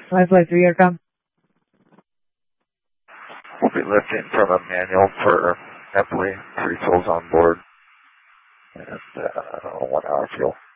553 aircom. We'll be lifting from a manual for Nepali, 3 souls on board, and 1 hour fuel.